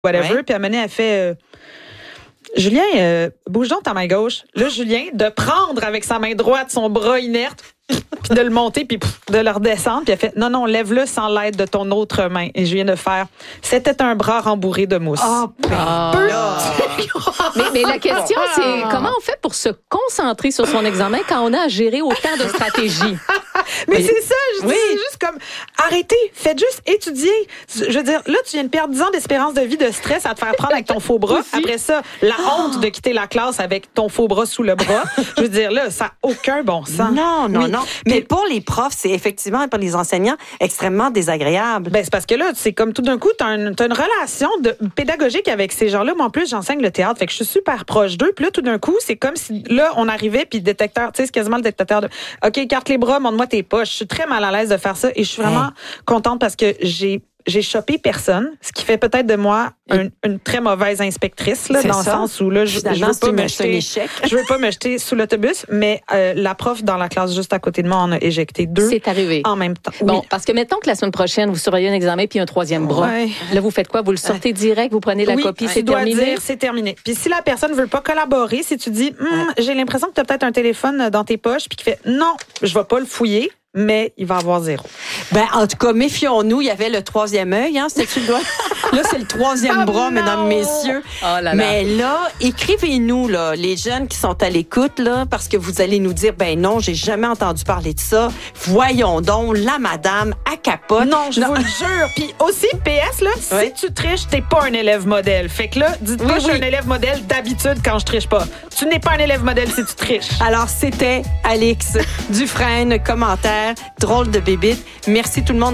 whatever. Ouais. Puis à un moment donné, elle fait... Julien, bouge donc ta main gauche. Là, Julien, de prendre avec sa main droite son bras inerte, puis de le monter, puis de le redescendre. Puis elle fait, non, lève-le sans l'aide de ton autre main. Et je viens de faire, c'était un bras rembourré de mousse. Mais la question, c'est comment on fait pour se concentrer sur son examen quand on a à gérer autant de stratégies? Mais c'est ça, je dis juste comme, arrêtez, faites juste étudier. Je veux dire, là, tu viens de perdre 10 ans d'espérance de vie de stress à te faire prendre avec ton faux bras. Après ça, la honte de quitter la classe avec ton faux bras sous le bras. Je veux dire, là, ça n'a aucun bon sens. Non. Mais pour les profs, c'est effectivement, pour les enseignants, extrêmement désagréable. Ben, c'est parce que là, c'est comme tout d'un coup, t'as une relation pédagogique avec ces gens-là. Moi, en plus, j'enseigne le théâtre, fait que je suis super proche d'eux. Puis là, tout d'un coup, c'est comme si, là, on arrivait, puis détecteur, tu sais, c'est quasiment le détecteur de, OK, écarte les bras, montre-moi tes poches. Je suis très mal à l'aise de faire ça et je suis vraiment contente parce que j'ai chopé personne, ce qui fait peut-être de moi une très mauvaise inspectrice, là, dans le sens où là, je veux pas me jeter sous l'autobus, mais la prof dans la classe juste à côté de moi en a éjecté 2. C'est arrivé. En même temps. Bon, parce que mettons que la semaine prochaine, vous surveillez un examen puis un troisième bras. Ouais. Là, vous faites quoi? Vous le sortez direct, vous prenez la copie, c'est terminé? Dire c'est terminé. Puis si la personne veut pas collaborer, si tu dis, j'ai l'impression que tu as peut-être un téléphone dans tes poches, puis qui fait, non, je vais pas le fouiller, mais il va avoir 0. Ben, en tout cas, méfions-nous. Il y avait le 3e œil, hein. C'était-tu le doigt? Là, c'est le 3e bras, mesdames, messieurs. Oh là là. Mais là, écrivez-nous, là, les jeunes qui sont à l'écoute, là, parce que vous allez nous dire, ben non, j'ai jamais entendu parler de ça. Voyons donc, la madame à capote. Non, je vous le jure. Puis aussi, PS, là, si tu triches, t'es pas un élève modèle. Fait que là, dites pas que je suis un élève modèle d'habitude quand je triche pas. Tu n'es pas un élève modèle si tu triches. Alors, c'était Alix Dufresne, commentaire, drôle de bébite. Merci tout le monde.